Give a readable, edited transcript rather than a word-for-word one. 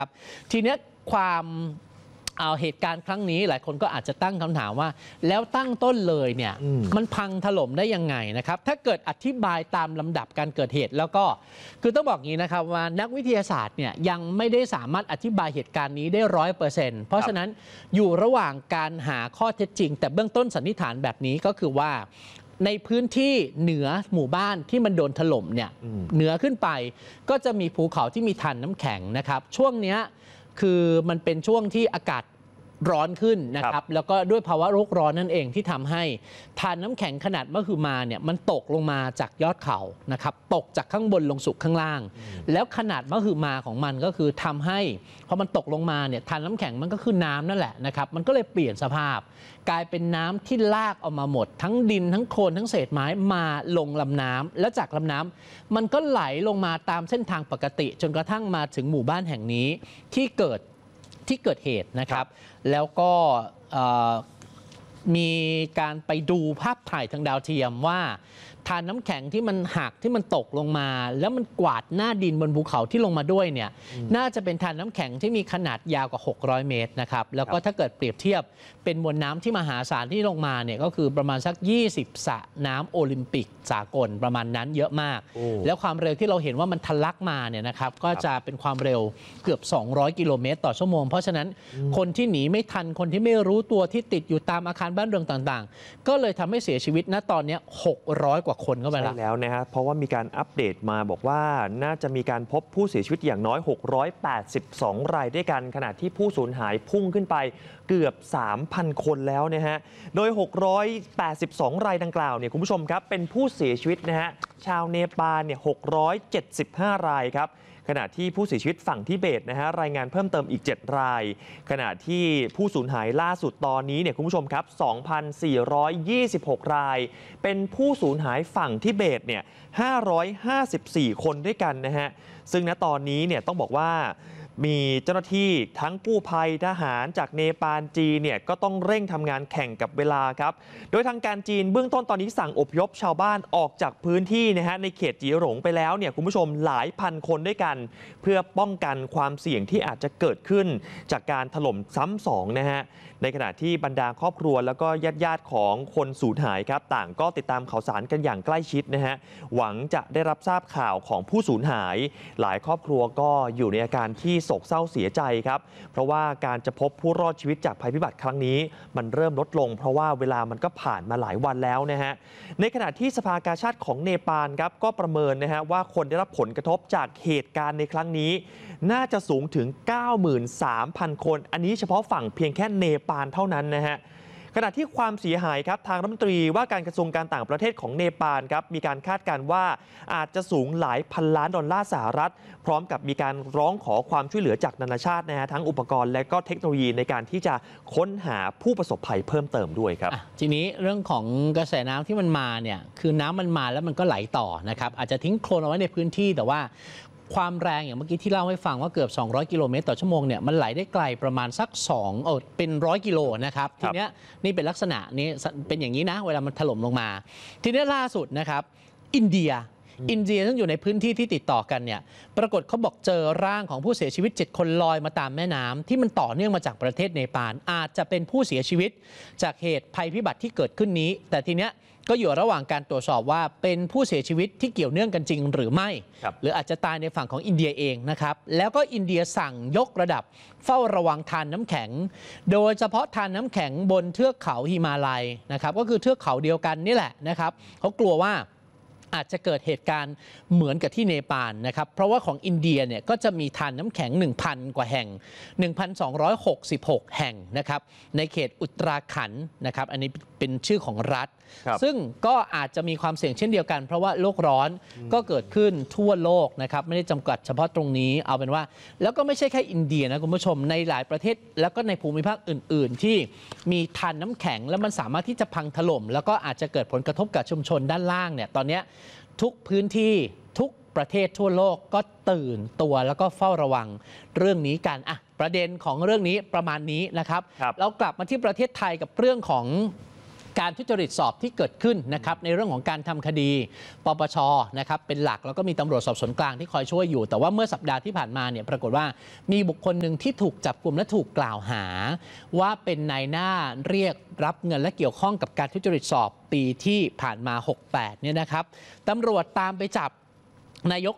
ทีนี้ความเหตุการณ์ครั้งนี้หลายคนก็อาจจะตั้งคำถามว่าแล้วตั้งต้นเลยเนี่ยมันพังถล่มได้ยังไงนะครับถ้าเกิดอธิบายตามลำดับการเกิดเหตุแล้วก็คือต้องบอกงี้นะครับว่านักวิทยาศาสตร์เนี่ยยังไม่ได้สามารถอธิบายเหตุการณ์นี้ได้100%เพราะฉะนั้นอยู่ระหว่างการหาข้อเท็จจริงแต่เบื้องต้นสันนิษฐานแบบนี้ก็คือว่าในพื้นที่เหนือหมู่บ้านที่มันโดนถล่มเนี่ยเหนือขึ้นไปก็จะมีภูเขาที่มีทานน้ำแข็งนะครับช่วงนี้คือมันเป็นช่วงที่อากาศร้อนขึ้นนะครับแล้วก็ด้วยภาวะโลกร้อนนั่นเองที่ทำให้ทานน้ำแข็งขนาดมหึมาเนี่ยมันตกลงมาจากยอดเขานะครับตกจากข้างบนลงสู่ข้างล่างแล้วขนาดมหึมาของมันก็คือทำให้พอมันตกลงมาเนี่ยทานน้ำแข็งมันก็คือน้ำนั่นแหละนะครับมันก็เลยเปลี่ยนสภาพกลายเป็นน้ำที่ลากเอามาหมดทั้งดินทั้งโคลนทั้งเศษไม้มาลงลำน้ำแล้วจากลำน้ำมันก็ไหลลงมาตามเส้นทางปกติจนกระทั่งมาถึงหมู่บ้านแห่งนี้ที่เกิดเหตุนะครับแล้วก็มีการไปดูภาพถ่ายทางดาวเทียมว่าทานน้ำแข็งที่มันหักที่มันตกลงมาแล้วมันกวาดหน้าดินบนภูเขาที่ลงมาด้วยเนี่ยน่าจะเป็นทานน้ำแข็งที่มีขนาดยาวกว่า600เมตรนะครับแล้วก็ถ้าเกิดเปรียบเทียบเป็นมวลน้ำที่มหาศาลที่ลงมาเนี่ยก็คือประมาณสัก20สระน้ำโอลิมปิกสากลประมาณนั้นเยอะมากแล้วความเร็วที่เราเห็นว่ามันทะลักมาเนี่ยนะครับก็จะเป็นความเร็วเกือบ200กิโลเมตรต่อชั่วโมงเพราะฉะนั้นคนที่หนีไม่ทันคนที่ไม่รู้ตัวที่ติดอยู่ตามอาคารบ้านเรือนต่างๆก็เลยทำให้เสียชีวิตณตอนนี้600กว่าคนเข้าไปแล้วนะฮะเพราะว่ามีการอัปเดตมาบอกว่าน่าจะมีการพบผู้เสียชีวิตอย่างน้อย682รายด้วยกันขณะที่ผู้สูญหายพุ่งขึ้นไปเกือบ 3,000 คนแล้วนะฮะโดย682รายดังกล่าวเนี่ยคุณผู้ชมครับเป็นผู้เสียชีวิตนะฮะชาวเนปาลเนี่ย675รายครับขณะที่ผู้เสียชีวิตฝั่งทิเบตนะฮะรายงานเพิ่มเติมอีก7รายขณะที่ผู้สูญหายล่าสุดตอนนี้เนี่ยคุณผู้ชมครับ 2,426 รายเป็นผู้สูญหายฝั่งทิเบตเนี่ย554 คนด้วยกันนะฮะซึ่งณตอนนี้เนี่ยต้องบอกว่ามีเจ้าหน้าที่ทั้งกู้ภัยทหารจากเนปาลจีนเนี่ยก็ต้องเร่งทำงานแข่งกับเวลาครับโดยทางการจีนเบื้องต้นตอนนี้สั่งอพยพชาวบ้านออกจากพื้นที่นะฮะในเขตจีหลงไปแล้วเนี่ยคุณผู้ชมหลายพันคนด้วยกันเพื่อป้องกันความเสี่ยงที่อาจจะเกิดขึ้นจากการถล่มซ้ำสองนะฮะในขณะที่บรรดาครอบครัวแล้วก็ญาติของคนสูญหายครับต่างก็ติดตามข่าวสารกันอย่างใกล้ชิดนะฮะหวังจะได้รับทราบข่าวของผู้สูญหายหลายครอบครัวก็อยู่ในอาการที่โศกเศร้าเสียใจครับเพราะว่าการจะพบผู้รอดชีวิตจากภัยพิบัติครั้งนี้มันเริ่มลดลงเพราะว่าเวลามันก็ผ่านมาหลายวันแล้วนะฮะในขณะที่สภากาชาดของเนปาลครับก็ประเมินนะฮะว่าคนได้รับผลกระทบจากเหตุการณ์ในครั้งนี้น่าจะสูงถึง 93,000 คนอันนี้เฉพาะฝั่งเพียงแค่เนปาลเท่านั้นนะฮะขณะที่ความเสียหายครับทางรัฐมนตรีว่าการกระทรวงการต่างประเทศของเนปาลครับมีการคาดการณ์ว่าอาจจะสูงหลายพันล้านดอลลาร์สหรัฐพร้อมกับมีการร้องขอความช่วยเหลือจากนานาชาตินะฮะทั้งอุปกรณ์และก็เทคโนโลยีในการที่จะค้นหาผู้ประสบภัยเพิ่มเติมด้วยครับทีนี้เรื่องของกระแสน้ำที่มันมาเนี่ยคือน้ำมันมาแล้วมันก็ไหลต่อนะครับอาจจะทิ้งโคลนเอาไว้ในพื้นที่แต่ว่าความแรงอย่างเมื่อกี้ที่เล่าให้ฟังว่าเกือบ200กิโลเมตรต่อชั่วโมงเนี่ยมันไหลได้ไกลประมาณสักเป็น100กิโลนะครับทีนี้นี่เป็นลักษณะนี้เป็นอย่างนี้นะเวลามันถล่มลงมาทีนี้ล่าสุดนะครับอินเดียซึ่งอยู่ในพื้นที่ที่ติดต่อกันเนี่ยปรากฏเขาบอกเจอร่างของผู้เสียชีวิต7คนลอยมาตามแม่น้ำที่มันต่อเนื่องมาจากประเทศเนปาลอาจจะเป็นผู้เสียชีวิตจากเหตุภัยพิบัติที่เกิดขึ้นนี้แต่ทีเนี้ยก็อยู่ระหว่างการตรวจสอบว่าเป็นผู้เสียชีวิตที่เกี่ยวเนื่องกันจริงหรือไม่หรืออาจจะตายในฝั่งของอินเดียเองนะครับแล้วก็อินเดียสั่งยกระดับเฝ้าระวังทานน้ำแข็งโดยเฉพาะทานน้ำแข็งบนเทือกเขาหิมาลัยนะครับก็คือเทือกเขาเดียวกันนี่แหละนะครับเขากลัวว่าอาจจะเกิดเหตุการณ์เหมือนกับที่เนปาลนะครับเพราะว่าของอินเดียเนี่ยก็จะมีทานน้ำแข็ง 1,000 กว่าแห่ง 1,266 แห่งนะครับในเขตอุตราขันธ์นะครับอันนี้เป็นชื่อของรัฐซึ่งก็อาจจะมีความเสี่ยงเช่นเดียวกันเพราะว่าโลกร้อนก็เกิดขึ้นทั่วโลกนะครับไม่ได้จำกัดเฉพาะตรงนี้เอาเป็นว่าแล้วก็ไม่ใช่แค่อินเดียนะคุณผู้ชมในหลายประเทศแล้วก็ในภูมิภาคอื่นๆที่มีทานน้ำแข็งแล้วมันสามารถที่จะพังถล่มแล้วก็อาจจะเกิดผลกระทบกับชุมชนด้านล่างเนี่ยตอนนี้ทุกพื้นที่ทุกประเทศทั่วโลกก็ตื่นตัวแล้วก็เฝ้าระวังเรื่องนี้กันประเด็นของเรื่องนี้ประมาณนี้นะครับเรากลับมาที่ประเทศไทยกับเรื่องของการทุจริตสอบที่เกิดขึ้นนะครับในเรื่องของการทำคดีปปชนะครับเป็นหลักแล้วก็มีตำรวจสอบสวนกลางที่คอยช่วยอยู่แต่ว่าเมื่อสัปดาห์ที่ผ่านมาเนี่ยปรากฏว่ามีบุคคลหนึ่งที่ถูกจับกุมและถูกกล่าวหาว่าเป็นนายหน้าเรียกรับเงินและเกี่ยวข้องกับการทุจริตสอบปีที่ผ่านมา68เนี่ยนะครับตำรวจตามไปจับนายก